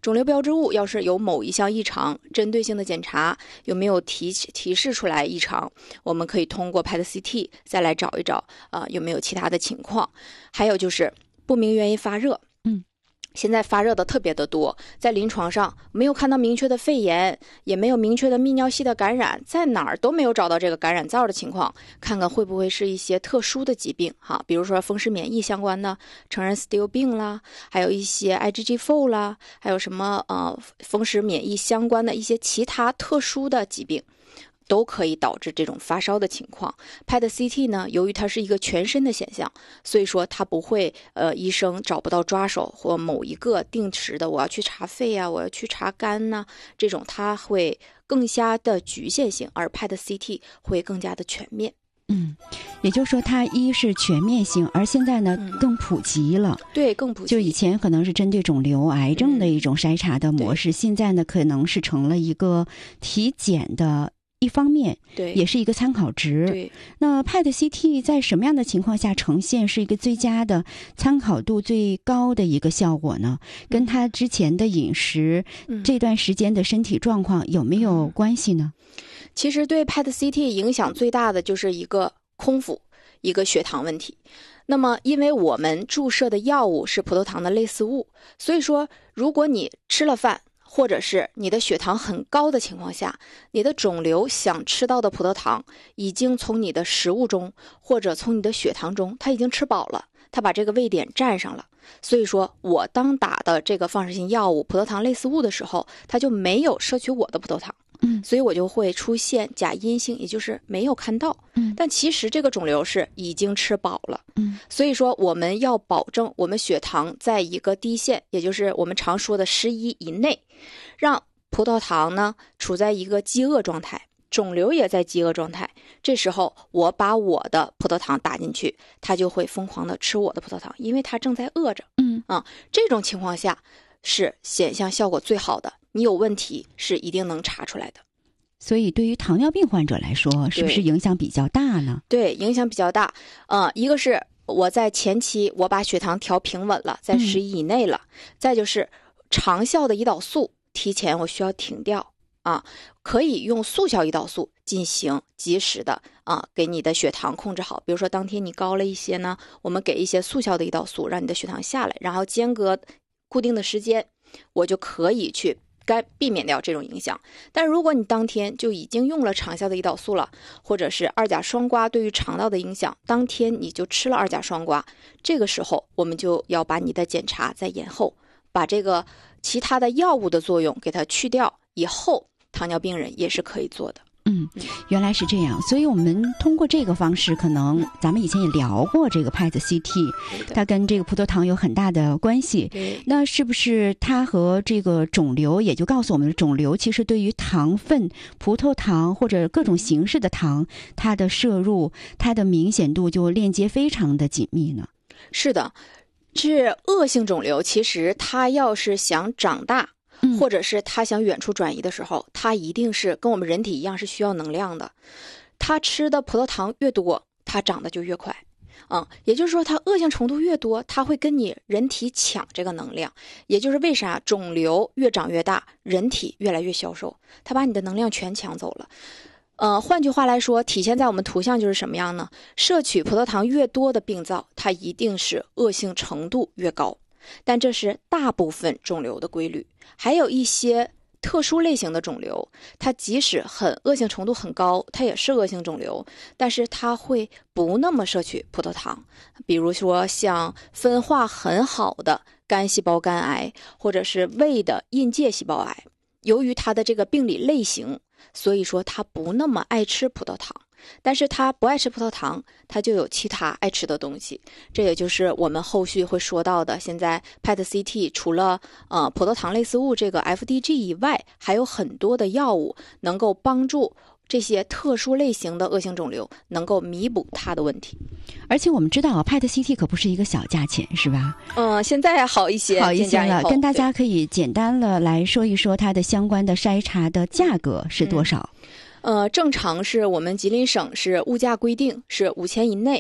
肿瘤标志物要是有某一项异常，针对性的检查有没有提示出来异常，我们可以通过 PET CT 再来找一找有没有其他的情况。还有就是不明原因发热，现在发热的特别的多，在临床上没有看到明确的肺炎，也没有明确的泌尿系的感染，在哪儿都没有找到这个感染灶的情况，看看会不会是一些特殊的疾病哈，比如说风湿免疫相关的成人 STIL 病啦，还有一些 IgG4 啦，还有什么风湿免疫相关的一些其他特殊的疾病，都可以导致这种发烧的情况。 PET CT 呢，由于它是一个全身的现象，所以说它不会医生找不到抓手或某一个定时的我要去查肺啊，我要去查肝呐，这种它会更加的局限性，而 PET CT 会更加的全面。 也就是说它一是全面性，而现在呢更普及了。 对，更普及。 就以前可能是针对肿瘤癌症的一种筛查的模式，现在呢可能是成了一个体检的一方面， 对， 也是一个参考值。 对， 那 PET CT 在什么样的情况下呈现是一个最佳的、参考度最高的一个效果呢？跟他之前的饮食、这段时间的身体状况有没有关系呢？ 其实对 PET CT 影响最大的就是一个空腹，一个血糖问题。那么因为我们注射的药物是葡萄糖的类似物，所以说如果你吃了饭，或者是你的血糖很高的情况下，你的肿瘤想吃到的葡萄糖已经从你的食物中或者从你的血糖中，它已经吃饱了，它把这个位点占上了。所以说我当打的这个放射性药物葡萄糖类似物的时候，它就没有摄取我的葡萄糖，所以我就会出现假阴性，也就是没有看到。但其实这个肿瘤是已经吃饱了。所以说我们要保证我们血糖在一个低线，也就是我们常说的11以内，让葡萄糖呢处在一个饥饿状态，肿瘤也在饥饿状态，这时候我把我的葡萄糖打进去，它就会疯狂的吃我的葡萄糖，因为它正在饿着。这种情况下是显像效果最好的，你有问题是一定能查出来的。 所以对于糖尿病患者来说，是不是影响比较大呢？ 对，影响比较大。一个是我在前期我把血糖调平稳了，在11以内了，再就是长效的胰岛素提前我需要停掉可以用速效胰岛素进行及时的给你的血糖控制好。比如说当天你高了一些呢，我们给一些速效的胰岛素让你的血糖下来，然后间隔固定的时间，我就可以去避免掉这种影响。但如果你当天就已经用了长效的胰岛素了，或者是二甲双胍对于肠道的影响，当天你就吃了二甲双胍，这个时候我们就要把你的检查再延后，把这个其他的药物的作用给它去掉以后，糖尿病人也是可以做的。 原来是这样。所以我们通过这个方式，可能咱们以前也聊过这个 PET CT， 它跟这个葡萄糖有很大的关系。那是不是它和这个肿瘤，也就告诉我们肿瘤其实对于糖分、葡萄糖或者各种形式的糖，它的摄入、它的明显度就链接非常的紧密呢？ 是的，是恶性肿瘤，其实它要是想长大，或者是它想远处转移的时候，它一定是跟我们人体一样是需要能量的。它吃的葡萄糖越多，它长得就越快。也就是说它恶性程度越多，它会跟你人体抢这个能量。也就是为啥肿瘤越长越大，人体越来越消瘦，它把你的能量全抢走了。换句话来说，体现在我们图像就是什么样呢？摄取葡萄糖越多的病灶，它一定是恶性程度越高。但这是大部分肿瘤的规律，还有一些特殊类型的肿瘤，它即使很恶性程度很高，它也是恶性肿瘤，但是它会不那么摄取葡萄糖。比如说像分化很好的肝细胞肝癌，或者是胃的硬介细胞癌，由于它的这个病理类型，所以说它不那么爱吃葡萄糖。但是他不爱吃葡萄糖，他就有其他爱吃的东西，这也就是我们后续会说到的。现在 PET CT 除了葡萄糖类似物这个 FDG 以外，还有很多的药物能够帮助这些特殊类型的恶性肿瘤能够弥补它的问题。 而且我们知道PET CT 可不是一个小价钱，是吧？ 现在好一些了。跟大家可以简单的来说一说它的相关的筛查的价格是多少？ 正常是我们吉林省是物价规定是5000以内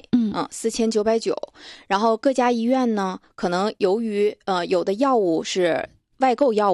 ，4990。然后各家医院呢，可能由于有的药物是外购药物。